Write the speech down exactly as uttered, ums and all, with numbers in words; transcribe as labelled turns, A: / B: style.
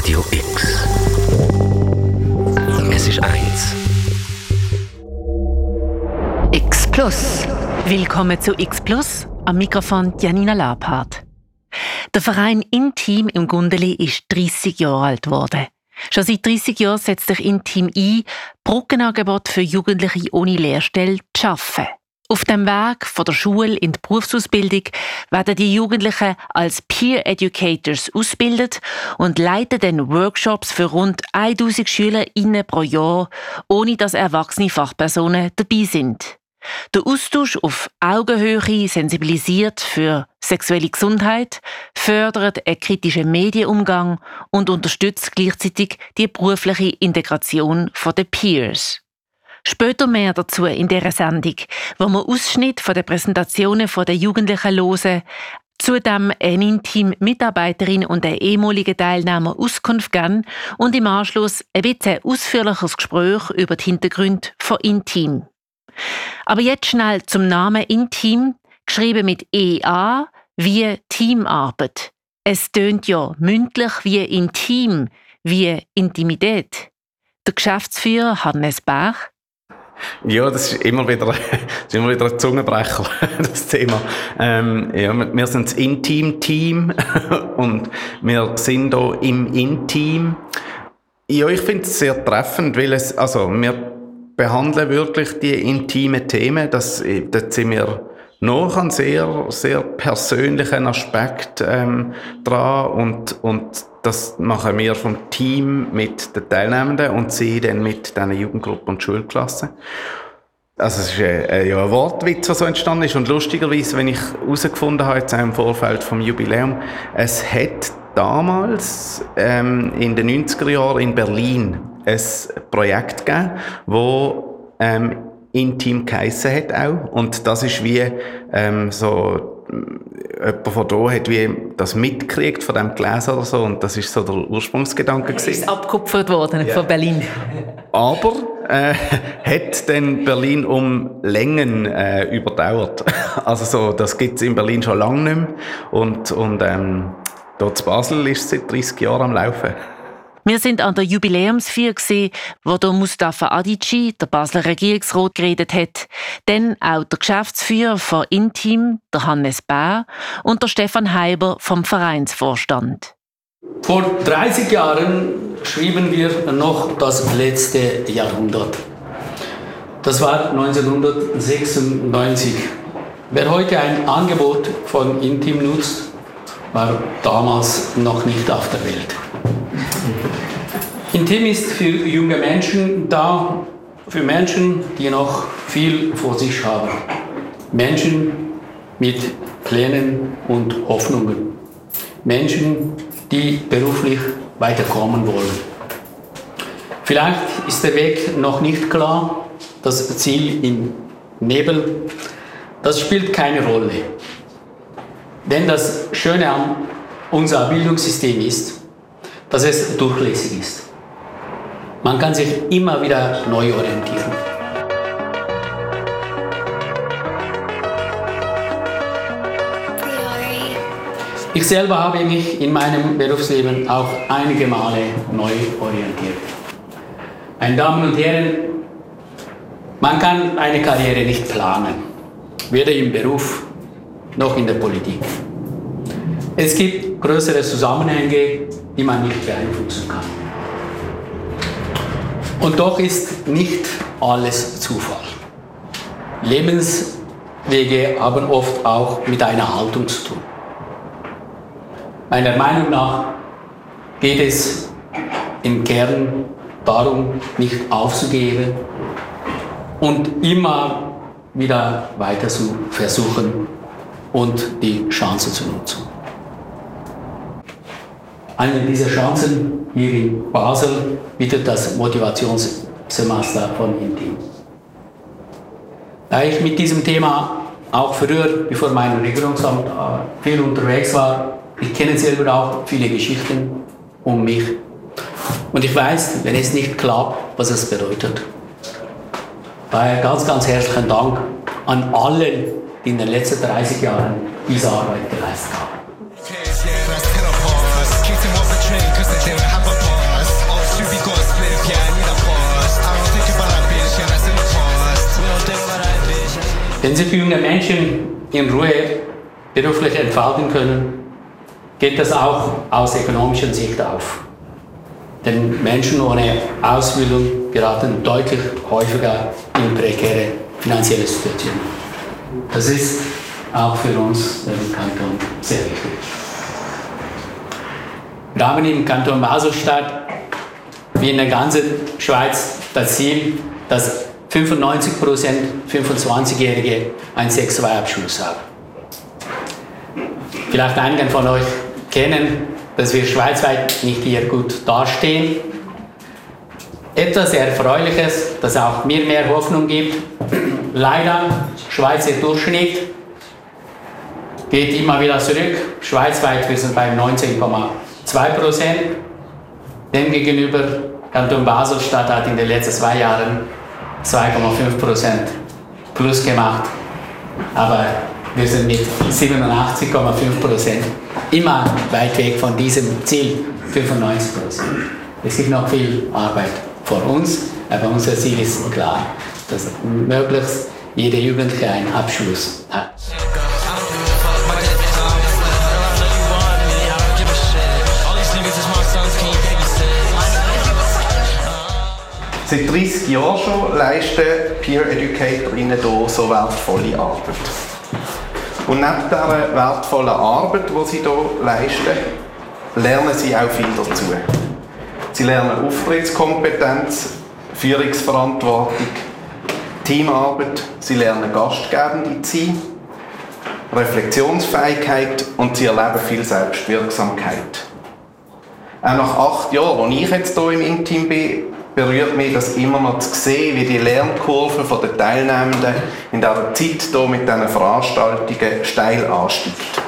A: Radio X. Es ist eins.
B: X Plus. Willkommen zu X Plus. Am Mikrofon Janina Labhardt. Der Verein Intim im Gundeli ist dreissig Jahre alt geworden. Schon seit dreissig Jahren setzt sich Intim ein, Brückenangebot für Jugendliche ohne Lehrstelle zu schaffen. Auf dem Weg von der Schule in die Berufsausbildung werden die Jugendlichen als Peer Educators ausgebildet und leiten dann Workshops für rund tausend SchülerInnen pro Jahr, ohne dass erwachsene Fachpersonen dabei sind. Der Austausch auf Augenhöhe sensibilisiert für sexuelle Gesundheit, fördert einen kritischen Medienumgang und unterstützt gleichzeitig die berufliche Integration der Peers. Später mehr dazu in dieser Sendung, wo wir Ausschnitte von den Präsentationen der Jugendlichen hören, zudem eine Intim-Mitarbeiterin und ein ehemaliger Teilnehmer Auskunft geben und im Anschluss ein bisschen ausführliches Gespräch über die Hintergründe von Intim. Aber jetzt schnell zum Namen Intim, geschrieben mit E A, wie Teamarbeit. Es tönt ja mündlich wie intim, wie Intimität. Der Geschäftsführer Hannes Bach.
C: Ja, das ist immer wieder, das ist immer wieder ein Zungenbrecher, das Thema. Ähm, ja, wir sind das Intim-Team und wir sind hier im Intim. Ja, ich finde es sehr treffend, weil es, also, wir behandeln wirklich die intimen Themen. Das, da sind wir noch einen sehr, sehr persönlichen Aspekt ähm, dran und, und das machen wir vom Team mit den Teilnehmenden und sie dann mit diesen Jugendgruppen und Schulklassen. Also es ist ein, ja, ein Wortwitz, der so entstanden ist und lustigerweise, wenn ich herausgefunden habe, jetzt auch im Vorfeld vom Jubiläum, es hat damals ähm, in den neunziger Jahren in Berlin ein Projekt gegeben, wo ähm, Intim geheissen hat auch. Und das ist wie ähm, so, jemand von da hat wie das mitgekriegt, von dem gelesen oder so. Und das ist so der Ursprungsgedanke gewesen.
B: Ist abgekupfert worden ja. Von Berlin.
C: Aber äh, hat dann Berlin um Längen äh, überdauert. Also so, das gibt es in Berlin schon lange nicht mehr. Und, und ähm, dort in Basel ist es seit dreissig Jahren am Laufen.
B: Wir sind an der Jubiläumsfeier, wo der Mustafa Adici, der Basler Regierungsrat, geredet hat. Dann auch der Geschäftsführer von Intim, der Hannes Bär, und der Stefan Heiber vom Vereinsvorstand.
D: Vor dreißig Jahren schrieben wir noch das letzte Jahrhundert. Das war neunzehnhundertsechsundneunzig. Wer heute ein Angebot von Intim nutzt, war damals noch nicht auf der Welt. Intim ist für junge Menschen da, für Menschen, die noch viel vor sich haben. Menschen mit Plänen und Hoffnungen. Menschen, die beruflich weiterkommen wollen. Vielleicht ist der Weg noch nicht klar, das Ziel im Nebel. Das spielt keine Rolle. Denn das Schöne an unserem Bildungssystem ist, dass es durchlässig ist. Man kann sich immer wieder neu orientieren. Ich selber habe mich in meinem Berufsleben auch einige Male neu orientiert. Meine Damen und Herren, man kann eine Karriere nicht planen, weder im Beruf noch in der Politik. Es gibt größere Zusammenhänge, die man nicht beeinflussen kann. Und doch ist nicht alles Zufall. Lebenswege haben oft auch mit einer Haltung zu tun. Meiner Meinung nach geht es im Kern darum, nicht aufzugeben und immer wieder weiter zu versuchen und die Chance zu nutzen. Eine dieser Chancen hier in Basel bietet das Motivationssemester von Intim. Da ich mit diesem Thema auch früher, bevor mein Regierungsamt, viel unterwegs war, ich kenne selber auch viele Geschichten um mich. Und ich weiß, wenn es nicht klappt, was es bedeutet. Daher ganz, ganz herzlichen Dank an alle, die in den letzten dreißig Jahren diese Arbeit geleistet haben. Wenn sich junge Menschen in Ruhe beruflich entfalten können, geht das auch aus ökonomischer Sicht auf. Denn Menschen ohne Ausbildung geraten deutlich häufiger in prekäre finanzielle Situationen. Das ist auch für uns im Kanton sehr wichtig. Wir haben im Kanton Basel-Stadt wie in der ganzen Schweiz das Ziel, dass fünfundneunzig Prozent fünfundzwanzigjährige einen sechs zwei Abschluss haben. Vielleicht einige von euch kennen, dass wir schweizweit nicht hier gut dastehen. Etwas Erfreuliches, das auch mir mehr Hoffnung gibt. Leider, Schweizer Durchschnitt geht immer wieder zurück. Schweizweit, wir sind bei neunzehn Komma zwei Prozent. Demgegenüber, Kanton Basel-Stadt hat in den letzten zwei Jahren zwei Komma fünf Prozent plus gemacht. Aber wir sind mit siebenundachtzig Komma fünf Prozent immer weit weg von diesem Ziel, fünfundneunzig Prozent. Es gibt noch viel Arbeit vor uns, aber unser Ziel ist klar, dass möglichst jeder Jugendliche einen Abschluss hat.
A: Seit dreissig Jahren schon leisten Peer Educatorinnen hier so wertvolle Arbeit. Und neben dieser wertvollen Arbeit, die sie hier leisten, lernen sie auch viel dazu. Sie lernen Auftrittskompetenz, Führungsverantwortung, Teamarbeit, sie lernen Gastgebende zu sein, Reflexionsfähigkeit und sie erleben viel Selbstwirksamkeit. Auch nach acht Jahren, als ich jetzt hier im Intim bin, berührt mich das immer noch zu sehen, wie die Lernkurve der Teilnehmenden in dieser Zeit hier mit diesen Veranstaltungen steil ansteigt.